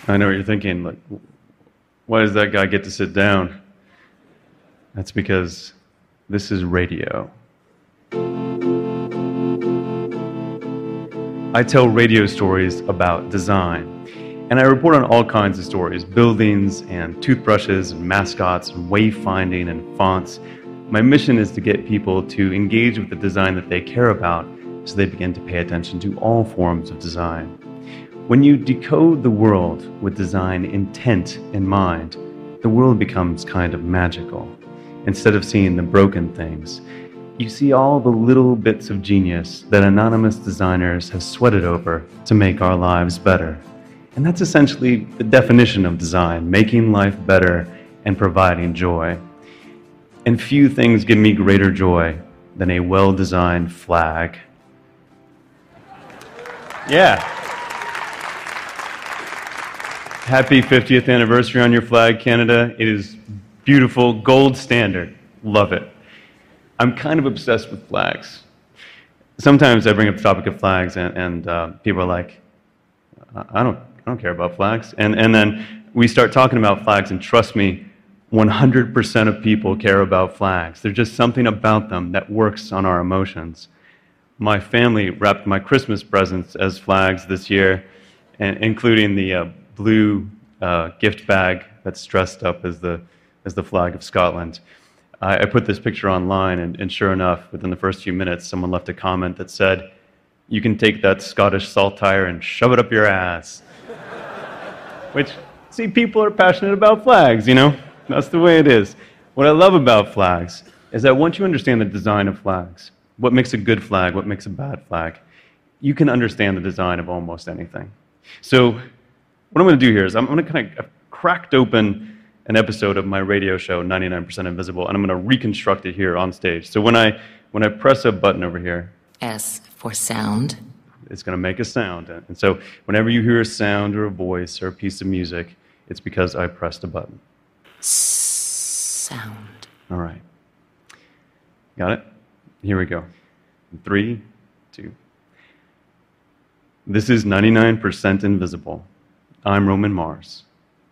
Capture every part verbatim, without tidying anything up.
I know what you're thinking. Like, why does that guy get to sit down? That's because this is radio. I tell radio stories about design, and I report on all kinds of stories, buildings and toothbrushes and mascots and wayfinding and fonts. My mission is to get people to engage with the design that they care about so they begin to pay attention to all forms of design. When you decode the world with design intent in mind, the world becomes kind of magical. Instead of seeing the broken things, you see all the little bits of genius that anonymous designers have sweated over to make our lives better. And that's essentially the definition of design, making life better and providing joy. And few things give me greater joy than a well-designed flag. Yeah. Happy fiftieth anniversary on your flag, Canada. It is beautiful, gold standard. Love it. I'm kind of obsessed with flags. Sometimes I bring up the topic of flags, and, and uh, people are like, I don't, I don't care about flags. And, and then we start talking about flags, and trust me, one hundred percent of people care about flags. There's just something about them that works on our emotions. My family wrapped my Christmas presents as flags this year, and including the uh, blue uh, gift bag that's dressed up as the as the flag of Scotland. I, I put this picture online, and, and sure enough, within the first few minutes, someone left a comment that said, "You can take that Scottish saltire and shove it up your ass." Which, see, people are passionate about flags, you know? That's the way it is. What I love about flags is that once you understand the design of flags, what makes a good flag, what makes a bad flag, you can understand the design of almost anything. So what I'm going to do here is I'm going to kind of I've cracked open an episode of my radio show, ninety-nine percent Invisible, and I'm going to reconstruct it here on stage. So when I when I press a button over here, S for sound, it's going to make a sound. And so whenever you hear a sound or a voice or a piece of music, it's because I pressed a button. Sound. All right. Got it? Here we go. Three, two. This is ninety-nine percent Invisible. I'm Roman Mars.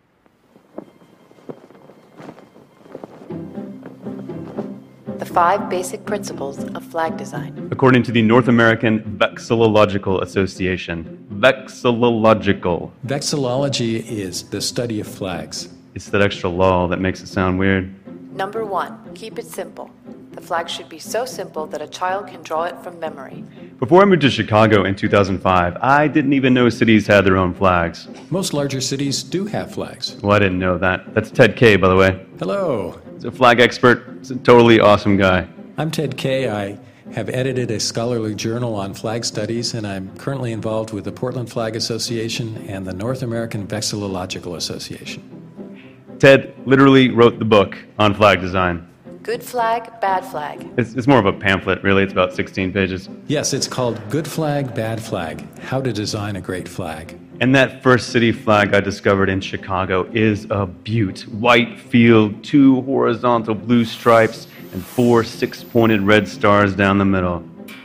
The five basic principles of flag design. According to the North American Vexillological Association. Vexillological. Vexillology is the study of flags. It's that extra lull that makes it sound weird. Number one, keep it simple. The flag should be so simple that a child can draw it from memory. Before I moved to Chicago in two thousand five, I didn't even know cities had their own flags. Most larger cities do have flags. Well, I didn't know that. That's Ted Kay, by the way. Hello. He's a flag expert. He's a totally awesome guy. I'm Ted Kay. I have edited a scholarly journal on flag studies, and I'm currently involved with the Portland Flag Association and the North American Vexillological Association. Ted literally wrote the book on flag design. Good flag, bad flag. It's, it's more of a pamphlet, really. It's about sixteen pages. Yes, it's called Good Flag, Bad Flag, How to Design a Great Flag. And that first city flag I discovered in Chicago is a beaut. White field, two horizontal blue stripes, and four six-pointed red stars down the middle.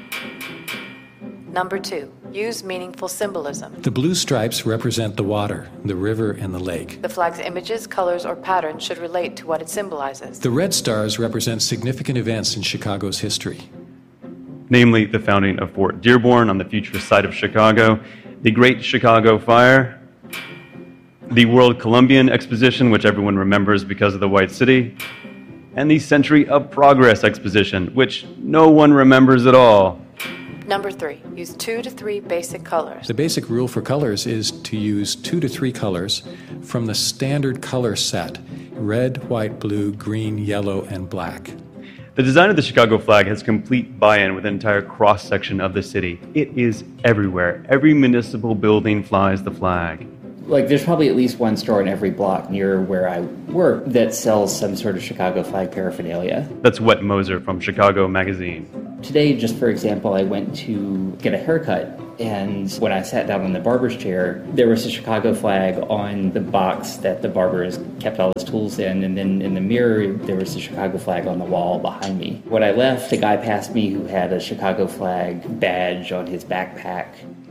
Number two, use meaningful symbolism. The blue stripes represent the water, the river, and the lake. The flag's images, colors, or patterns should relate to what it symbolizes. The red stars represent significant events in Chicago's history. Namely, the founding of Fort Dearborn on the future site of Chicago, the Great Chicago Fire, the World Columbian Exposition, which everyone remembers because of the White City, and the Century of Progress Exposition, which no one remembers at all. Number three, use two to three basic colors. The basic rule for colors is to use two to three colors from the standard color set: red, white, blue, green, yellow, and black. The design of the Chicago flag has complete buy-in with an entire cross-section of the city. It is everywhere. Every municipal building flies the flag. Like, there's probably at least one store in every block near where I work that sells some sort of Chicago flag paraphernalia. That's Wet Moser from Chicago Magazine. Today, just for example, I went to get a haircut, and when I sat down in the barber's chair, there was a Chicago flag on the box that the barber has kept all his tools in, and then in the mirror, there was a Chicago flag on the wall behind me. When I left, the guy passed me who had a Chicago flag badge on his backpack.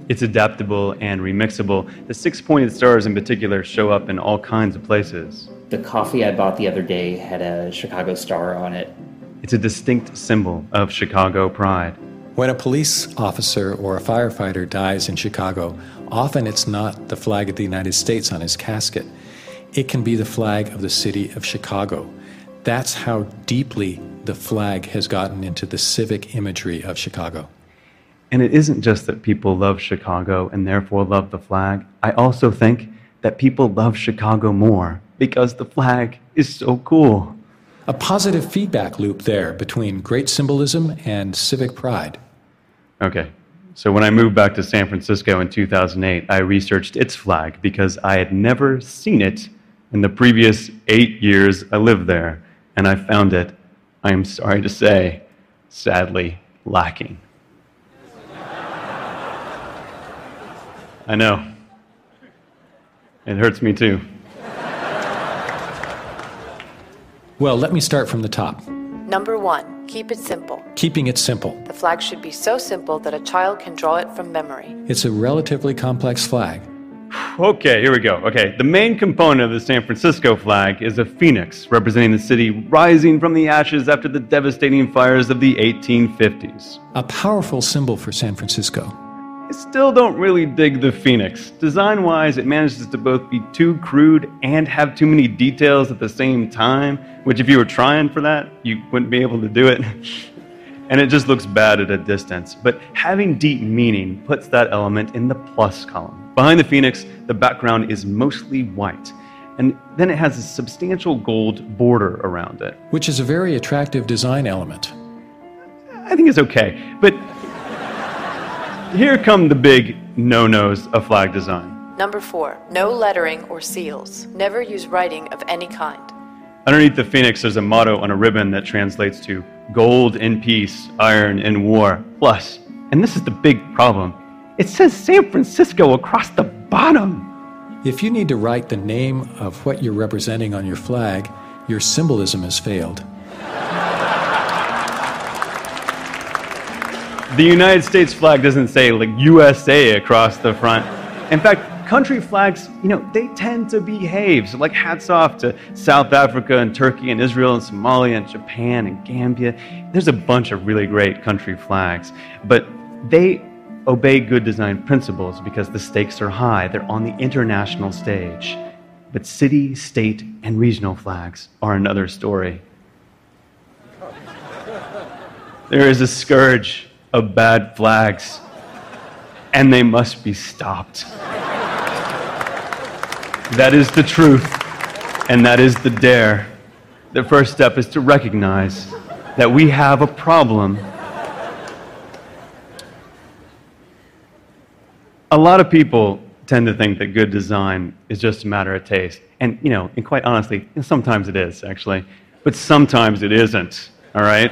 It's adaptable and remixable. The six-pointed stars in particular show up in all kinds of places. The coffee I bought the other day had a Chicago star on it. It's a distinct symbol of Chicago pride. When a police officer or a firefighter dies in Chicago, often it's not the flag of the United States on his casket. It can be the flag of the city of Chicago. That's how deeply the flag has gotten into the civic imagery of Chicago. And it isn't just that people love Chicago and therefore love the flag. I also think that people love Chicago more because the flag is so cool. A positive feedback loop there between great symbolism and civic pride. Okay, so when I moved back to San Francisco in two thousand eight, I researched its flag because I had never seen it in the previous eight years I lived there. And I found it, I am sorry to say, sadly lacking. I know. It hurts me too. Well, let me start from the top. Number one, keep it simple. Keeping it simple. The flag should be so simple that a child can draw it from memory. It's a relatively complex flag. Okay, here we go. Okay, the main component of the San Francisco flag is a phoenix representing the city rising from the ashes after the devastating fires of the eighteen fifties. A powerful symbol for San Francisco. I still don't really dig the phoenix. Design-wise, it manages to both be too crude and have too many details at the same time, which if you were trying for that, you wouldn't be able to do it. And it just looks bad at a distance. But having deep meaning puts that element in the plus column. Behind the phoenix, the background is mostly white. And then it has a substantial gold border around it. Which is a very attractive design element. I think it's okay. But here come the big no-nos of flag design. Number four, no lettering or seals. Never use writing of any kind. Underneath the phoenix, there's a motto on a ribbon that translates to gold in peace, iron in war, plus. And this is the big problem. It says San Francisco across the bottom. If you need to write the name of what you're representing on your flag, your symbolism has failed. The United States flag doesn't say like U S A across the front. In fact, country flags, you know, they tend to behave. So like hats off to South Africa and Turkey and Israel and Somalia and Japan and Gambia. There's a bunch of really great country flags, but they obey good design principles because the stakes are high. They're on the international stage. But city, state, and regional flags are another story. There is a scourge of bad flags, and they must be stopped. That is the truth, and that is the dare. The first step is to recognize that we have a problem. A lot of people tend to think that good design is just a matter of taste. And, you know, and quite honestly, sometimes it is, actually. But sometimes it isn't, all right?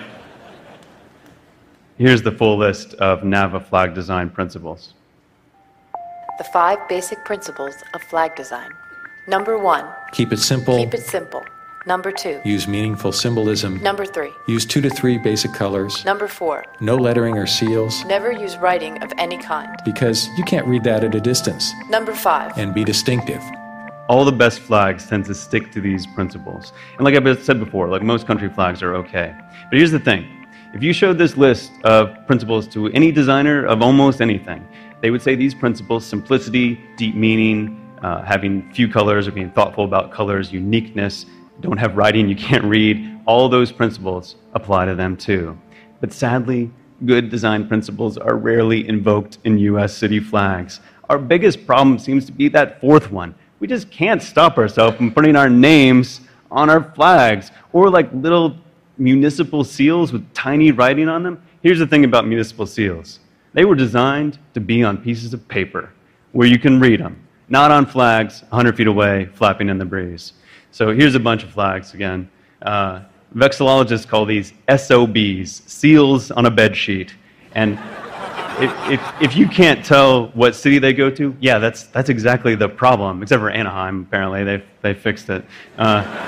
Here's the full list of NAVA flag design principles. The five basic principles of flag design. Number one, Keep it simple. keep it simple. Number two, Use meaningful symbolism. number three, Use two to three basic colors. number four, No lettering or seals, never use writing of any kind. because you can't read that at a distance. Number five, And be distinctive. All the best flags tend to stick to these principles. And like I've said before, like most country flags are okay. But here's the thing. If you showed this list of principles to any designer of almost anything, they would say these principles, simplicity, deep meaning, uh, having few colors or being thoughtful about colors, uniqueness, don't have writing you can't read, all those principles apply to them too. But sadly, good design principles are rarely invoked in U S city flags. Our biggest problem seems to be that fourth one. We just can't stop ourselves from putting our names on our flags, or like little municipal seals with tiny writing on them. Here's the thing about municipal seals. They were designed to be on pieces of paper where you can read them, not on flags one hundred feet away flapping in the breeze. So here's a bunch of flags again. Uh, vexillologists call these S O Bs, seals on a bed sheet. And if, if, if you can't tell what city they go to, yeah, that's, that's exactly the problem, except for Anaheim, apparently. They, they fixed it. Uh,